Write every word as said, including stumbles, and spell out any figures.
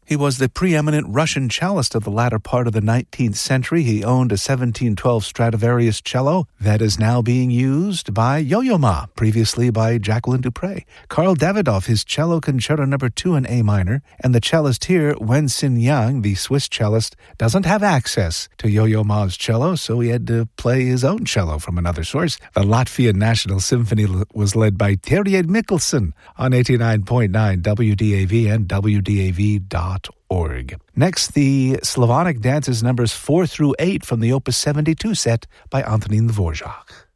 He was the preeminent Russian cellist of the latter part of the nineteenth century. He owned a seventeen twelve Stradivarius cello that is now being used by Yo-Yo Ma, previously by Jacqueline Dupre. Karl Davidoff, his cello concerto number two in A minor, and the cellist here, Wen Xin Yang, the Swiss cellist, doesn't have access to Yo-Yo Ma's cello, so he had to play his own cello from another source. The Latvian National Symphony was led by Terje Mikkelsen on eighty-nine point nine W D A V and W D A V dot org. Next, the Slavonic dances numbers four through eight from the Opus seventy-two set by Antonín Dvorak.